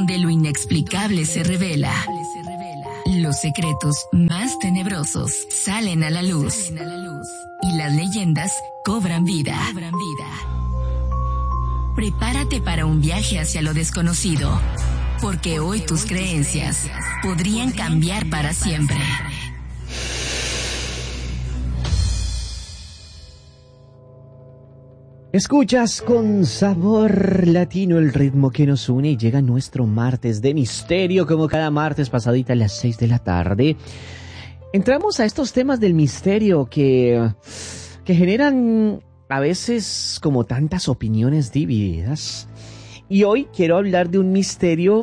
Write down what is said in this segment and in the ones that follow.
donde lo inexplicable se revela. Los secretos más tenebrosos salen a la luz y las leyendas cobran vida. Prepárate para un viaje hacia lo desconocido, porque hoy tus creencias podrían cambiar para siempre. Escuchas con Sabor Latino, el ritmo que nos une, y llega nuestro martes de misterio, como cada martes pasadita a las 6 de la tarde. Entramos a estos temas del misterio que generan a veces como tantas opiniones divididas. Y hoy quiero hablar de un misterio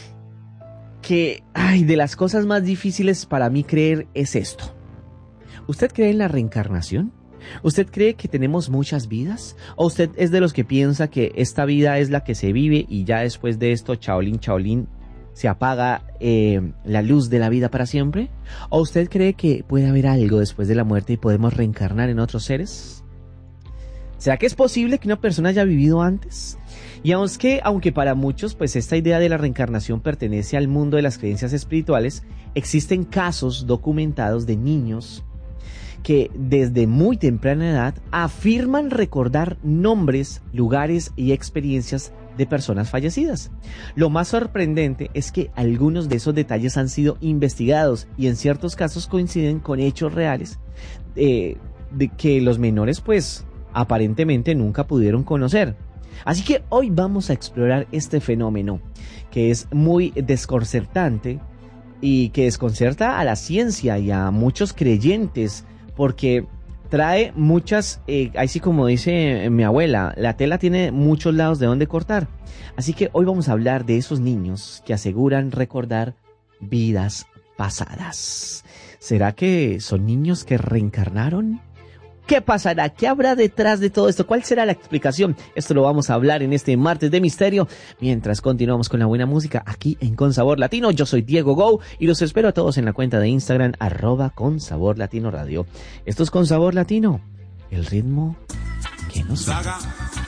que, de las cosas más difíciles para mí creer es esto. ¿Usted cree en la reencarnación? ¿Usted cree que tenemos muchas vidas? ¿O usted es de los que piensa que esta vida es la que se vive y ya después de esto, chaolín, se apaga la luz de la vida para siempre? ¿O usted cree que puede haber algo después de la muerte y podemos reencarnar en otros seres? ¿Será que es posible que una persona haya vivido antes? Y aunque para muchos pues esta idea de la reencarnación pertenece al mundo de las creencias espirituales, existen casos documentados de niños que desde muy temprana edad afirman recordar nombres, lugares y experiencias de personas fallecidas. Lo más sorprendente es que algunos de esos detalles han sido investigados y en ciertos casos coinciden con hechos reales de que los menores pues aparentemente nunca pudieron conocer. Así que hoy vamos a explorar este fenómeno que es muy desconcertante y que desconcerta a la ciencia y a muchos creyentes, porque trae muchas, así como dice mi abuela, la tela tiene muchos lados de donde cortar. Así que hoy vamos a hablar de esos niños que aseguran recordar vidas pasadas. ¿Será que son niños que reencarnaron? ¿Qué pasará? ¿Qué habrá detrás de todo esto? ¿Cuál será la explicación? Esto lo vamos a hablar en este martes de misterio, mientras continuamos con la buena música aquí en Con Sabor Latino. Yo soy Diego Go y los espero a todos en la cuenta de Instagram @ConSaborLatinoRadio. Esto es Con Sabor Latino, el ritmo que nos...